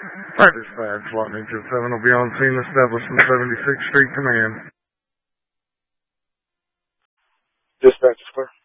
Dispatch, Lot Ninja 7 will be on scene, establishing 76th Street Command. Dispatch is clear.